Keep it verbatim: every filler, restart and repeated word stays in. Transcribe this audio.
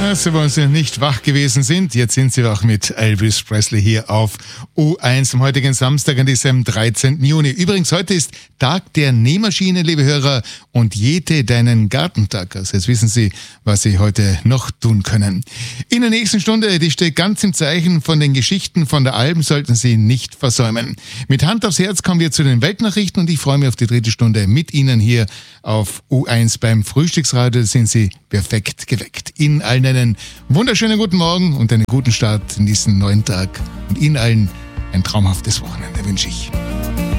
Straße, wo sie nicht wach gewesen sind. Jetzt sind sie wach mit Elvis Presley hier auf U eins am heutigen Samstag, an diesem dreizehnten Juni. Übrigens, heute ist Tag der Nähmaschine, liebe Hörer, und jäte deinen Gartentag. Also jetzt wissen Sie, was Sie heute noch tun können. In der nächsten Stunde, die steht ganz im Zeichen von den Geschichten von der Alm, sollten Sie nicht versäumen. Mit Hand aufs Herz kommen wir zu den Weltnachrichten und ich freue mich auf die dritte Stunde mit Ihnen hier auf U eins beim Frühstücksradio. Sind Sie perfekt geweckt. Ihnen allen einen wunderschönen guten Morgen und einen guten Start in diesen neuen Tag. Und Ihnen allen ein traumhaftes Wochenende wünsche ich.